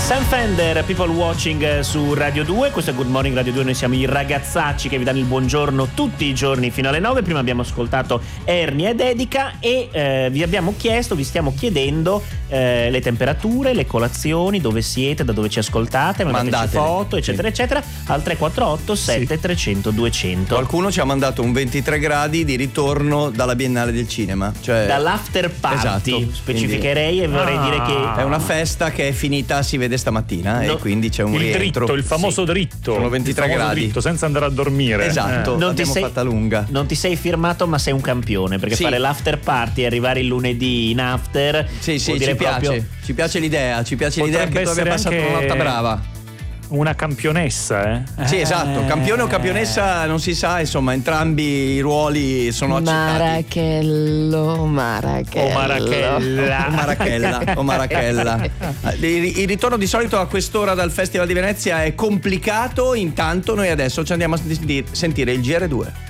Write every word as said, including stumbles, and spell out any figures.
Sam Fender, People Watching su Radio due. Questo è Good Morning Radio due. Noi siamo i ragazzacci che vi danno il buongiorno tutti i giorni fino alle nove. Prima abbiamo ascoltato Ernia ed Edica e eh, vi abbiamo chiesto, vi stiamo chiedendo eh, le temperature, le colazioni, dove siete, da dove ci ascoltate, mandateci foto, eccetera, sì. eccetera, al tre quattro otto sette trecento duecento. Qualcuno ci ha mandato un ventitré gradi di ritorno dalla Biennale del Cinema, cioè dall'after party. Esatto. Specificherei. Quindi... e vorrei ah. dire che è una festa che è finita, si vede stamattina, no. E quindi c'è un il rientro. dritto, il famoso sì. dritto. Sono ventitré gradi. Dritto, senza andare a dormire. Esatto, eh. non ti sei fatta lunga. Non ti sei firmato, ma sei un campione, perché sì. fare l'after party e arrivare il lunedì in after. Sì, sì, ci piace. Proprio... Ci piace l'idea, ci piace Potrebbe l'idea che tu abbia passato una notte brava. Una campionessa, eh? Sì, esatto, campione o campionessa non si sa, insomma, entrambi i ruoli sono accettati. Marachello, Marachello. O Marachella. O Marachella, o Marachella. Il, il ritorno di solito a quest'ora dal Festival di Venezia è complicato, intanto noi adesso ci andiamo a sentire il G R due.